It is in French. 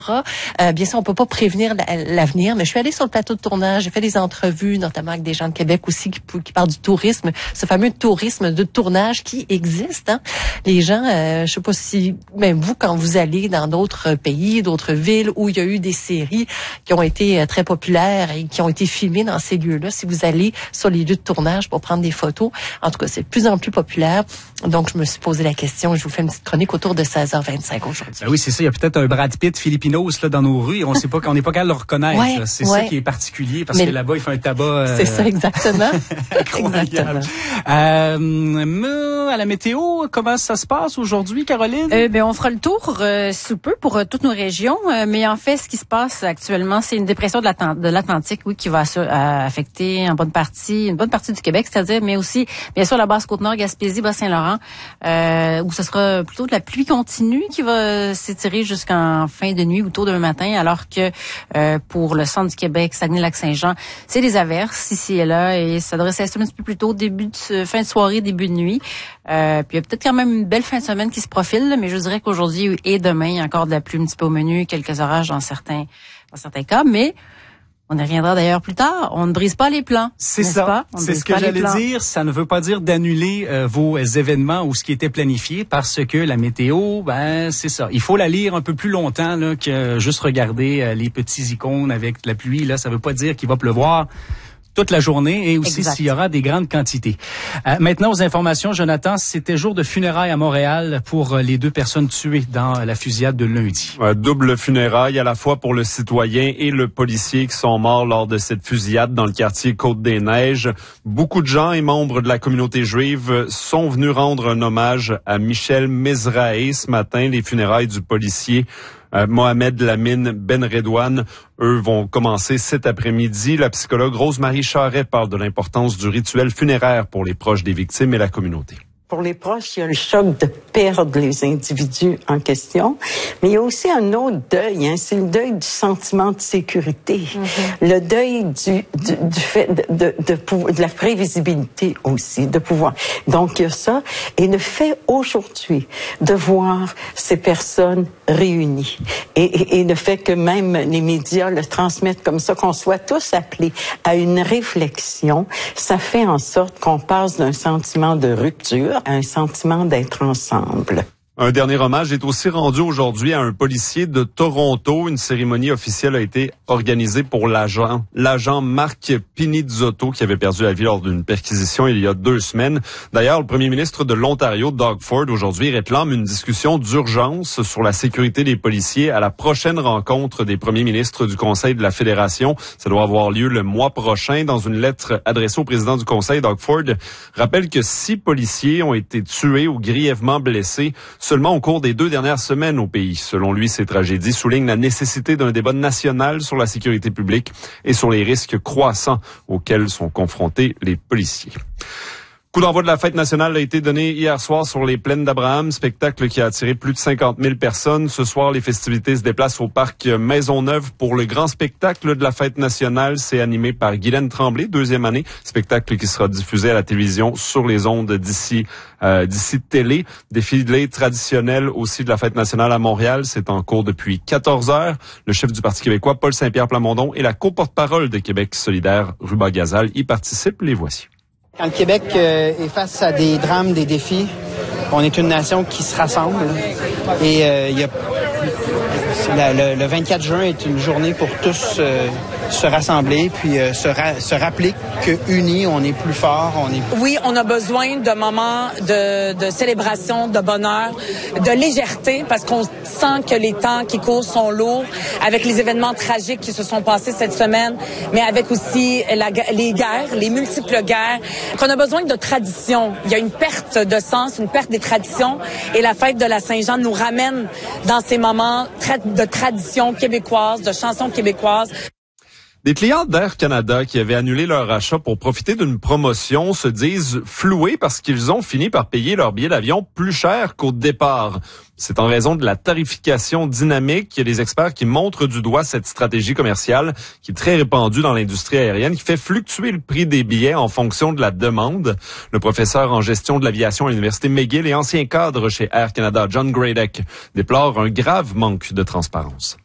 Bien sûr, on peut pas prévenir l'avenir, mais je suis allée sur le plateau de tournage, j'ai fait des entrevues, notamment avec des gens de Québec aussi qui parlent du tourisme, ce fameux tourisme de tournage qui existe. Hein. Les gens, je sais pas si même vous, quand vous allez dans d'autres pays, d'autres villes où il y a eu des séries qui ont été très populaires et qui ont été filmées dans ces lieux-là, si vous allez sur les lieux de tournage pour prendre des photos, en tout cas, c'est de plus en plus populaire. Donc, je me suis posé la question, je vous fais une petite chronique autour de 16h25 aujourd'hui. Ben oui, c'est ça. Il y a peut-être un Brad Pitt philippinos là dans nos rues et on n'est pas capable de le reconnaître. Ouais, c'est ça qui est particulier parce que là-bas il fait un tabac. C'est ça exactement. Exactement. À la météo, comment ça se passe aujourd'hui, Caroline? On fera le tour sous peu pour toutes nos régions, mais en fait, ce qui se passe actuellement, c'est une dépression de l'Atlantique, oui, qui va affecter une bonne partie du Québec, c'est-à-dire, mais aussi bien sûr la basse Côte-Nord, Gaspésie, Bas-Saint-Laurent, où ce sera plutôt de la pluie continue qui va s'étirer jusqu'en fin de nuit ou tôt demain matin, alors que pour le centre du Québec, Saguenay-Lac-Saint-Jean, c'est des averses ici et là, et ça devrait s'installer un petit peu plus tôt, fin de soirée, début de nuit. Puis il y a peut-être quand même une belle fin de semaine qui se profile, là, mais je dirais qu'aujourd'hui et demain, il y a encore de la pluie un petit peu au menu, quelques orages dans certains cas, mais on y reviendra d'ailleurs plus tard. On ne brise pas les plans. C'est ça. C'est ce que j'allais dire. Ça ne veut pas dire d'annuler vos événements ou ce qui était planifié parce que la météo, c'est ça. Il faut la lire un peu plus longtemps là, que juste regarder les petits icônes avec la pluie. Là, ça veut pas dire qu'il va pleuvoir toute la journée et aussi s'il y aura des grandes quantités. Maintenant, aux informations, Jonathan, c'était jour de funérailles à Montréal pour les 2 personnes tuées dans la fusillade de lundi. Double funérailles à la fois pour le citoyen et le policier qui sont morts lors de cette fusillade dans le quartier Côte-des-Neiges. Beaucoup de gens et membres de la communauté juive sont venus rendre un hommage à Michel Mezrahi ce matin. Les funérailles du policier Mohamed Lamine Ben-Redouane, eux, vont commencer cet après-midi. La psychologue Rose-Marie Charret parle de l'importance du rituel funéraire pour les proches des victimes et la communauté. Pour les proches, il y a le choc de perdre les individus en question, mais il y a aussi un autre deuil, c'est le deuil du sentiment de sécurité, le deuil du fait de la prévisibilité aussi, de pouvoir. Donc il y a ça, et le fait aujourd'hui de voir ces personnes réunies, et le fait que même les médias le transmettent comme ça, qu'on soit tous appelés à une réflexion, ça fait en sorte qu'on passe d'un sentiment de rupture à un sentiment d'être ensemble. Un dernier hommage est aussi rendu aujourd'hui à un policier de Toronto. Une cérémonie officielle a été organisée pour l'agent Marc Pinizzotto qui avait perdu la vie lors d'une perquisition il y a 2 semaines. D'ailleurs, le premier ministre de l'Ontario, Doug Ford, aujourd'hui réclame une discussion d'urgence sur la sécurité des policiers à la prochaine rencontre des premiers ministres du Conseil de la Fédération. Ça doit avoir lieu le mois prochain. Dans une lettre adressée au président du Conseil, Doug Ford rappelle que 6 policiers ont été tués ou grièvement blessés seulement au cours des 2 dernières semaines au pays. Selon lui, ces tragédies soulignent la nécessité d'un débat national sur la sécurité publique et sur les risques croissants auxquels sont confrontés les policiers. Coup d'envoi de la fête nationale a été donné hier soir sur les plaines d'Abraham, spectacle qui a attiré plus de 50 000 personnes. Ce soir, les festivités se déplacent au parc Maisonneuve pour le grand spectacle de la fête nationale. C'est animé par Guylaine Tremblay, 2e année. Spectacle qui sera diffusé à la télévision sur les ondes d'ici télé. Défilé traditionnel aussi de la fête nationale à Montréal. C'est en cours depuis 14 heures. Le chef du Parti québécois, Paul Saint-Pierre Plamondon, et la co-porte-parole de Québec solidaire, Ruba Gazal, y participent. Les voici. Quand le Québec est face à des drames, des défis, on est une nation qui se rassemble. Et le 24 juin est une journée pour tous se rassembler, puis se rappeler qu'unis, on est plus fort. Oui, on a besoin de moments de célébration, de bonheur, de légèreté, parce qu'on sent que les temps qui courent sont lourds, avec les événements tragiques qui se sont passés cette semaine, mais avec aussi les guerres, les multiples guerres, qu'on a besoin de tradition. Il y a une perte de sens, une perte des traditions, et la fête de la Saint-Jean nous ramène dans ces moments de tradition québécoise, de chansons québécoises. Des clients d'Air Canada qui avaient annulé leur achat pour profiter d'une promotion se disent floués parce qu'ils ont fini par payer leur billet d'avion plus cher qu'au départ. C'est en raison de la tarification dynamique. Il y a des experts qui montrent du doigt cette stratégie commerciale qui est très répandue dans l'industrie aérienne, qui fait fluctuer le prix des billets en fonction de la demande. Le professeur en gestion de l'aviation à l'Université McGill et ancien cadre chez Air Canada, John Gradek, déplore un grave manque de transparence.